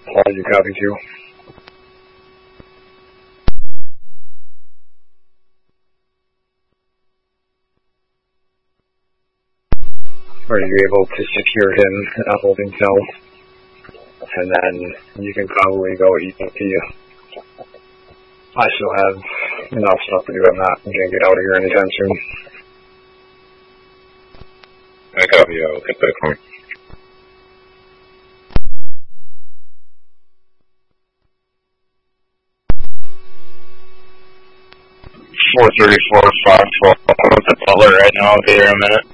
You copy too. Are you able to secure him in a holding cell? And then you can probably go EMP. I still have enough stuff to do. I'm not going to get out of here anytime soon. I copy. I'll get back home. 434, 512. I'm with the Butler right now. I'll be here in a minute.